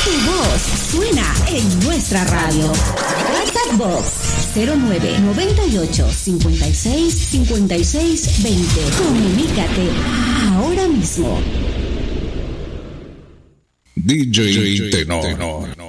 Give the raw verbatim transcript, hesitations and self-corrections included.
Tu voz suena en nuestra radio. WhatsApp Box cero nueve noventa y ocho cincuenta y seis cincuenta y seis veinte. Comunícate ahora mismo. D J Tenor.